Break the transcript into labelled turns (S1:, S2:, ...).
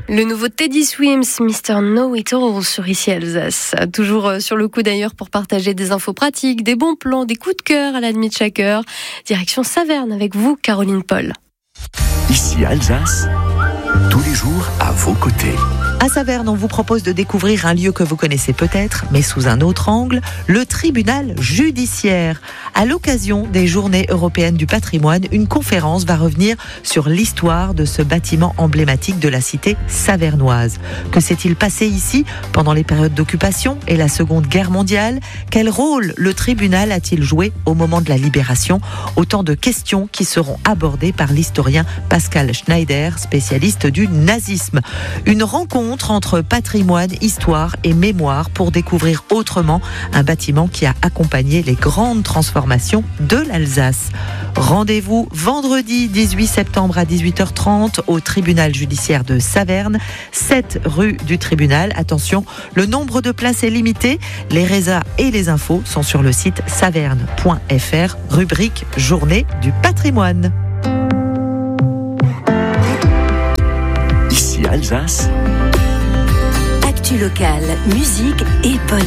S1: Le nouveau Teddy Swims, Mr. Know It All sur Ici Alsace. Toujours sur le coup d'ailleurs pour partager des infos pratiques, des bons plans, des coups de cœur à la demi de chaque heure. Direction Saverne avec vous, Caroline Paul.
S2: Ici Alsace, tous les jours à vos côtés.
S3: À Saverne, on vous propose de découvrir un lieu que vous connaissez peut-être, mais sous un autre angle, le tribunal judiciaire. À l'occasion des Journées européennes du patrimoine, une conférence va revenir sur l'histoire de ce bâtiment emblématique de la cité savernoise. Que s'est-il passé ici pendant les périodes d'occupation et la Seconde Guerre mondiale ? Quel rôle le tribunal a-t-il joué au moment de la libération ? Autant de questions qui seront abordées par l'historien Pascal Schneider, spécialiste du nazisme. Une rencontre entre patrimoine, histoire et mémoire pour découvrir autrement un bâtiment qui a accompagné les grandes transformations de l'Alsace. Rendez-vous vendredi 18 septembre à 18h30 au tribunal judiciaire de Saverne, 7 rue du Tribunal. Attention, le nombre de places est limité. Les résas et les infos sont sur le site saverne.fr, rubrique Journée du patrimoine.
S2: Ici Alsace.
S4: Actu locale, musique et bonne